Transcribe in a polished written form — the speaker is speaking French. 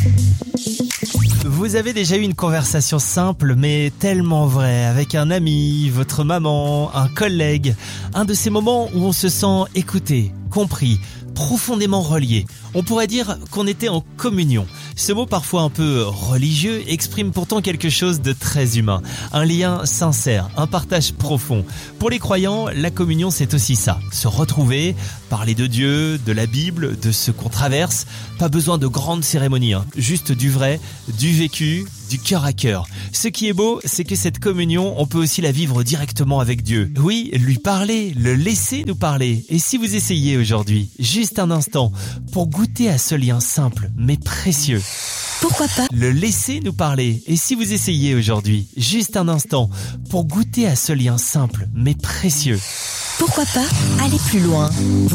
Vous avez déjà eu une conversation simple mais tellement vraie avec un ami, votre maman, un collègue. Un de ces moments où on se sent écouté, compris, profondément relié. On pourrait dire qu'on était en communion. Ce mot parfois un peu religieux exprime pourtant quelque chose de très humain. Un lien sincère, un partage profond. Pour les croyants, la communion c'est aussi ça. Se retrouver, parler de Dieu, de la Bible, de ce qu'on traverse. Pas besoin de grandes cérémonies, juste du vrai, du vécu, du cœur à cœur. Ce qui est beau, c'est que cette communion, on peut aussi la vivre directement avec Dieu. Oui, lui parler, le laisser nous parler. Et si vous essayez aujourd'hui, juste un instant, pour goûter à ce lien simple mais précieux. Pourquoi pas? Le laisser nous parler. Et si vous essayez aujourd'hui, juste un instant, pour goûter à ce lien simple mais précieux. Pourquoi pas aller plus loin?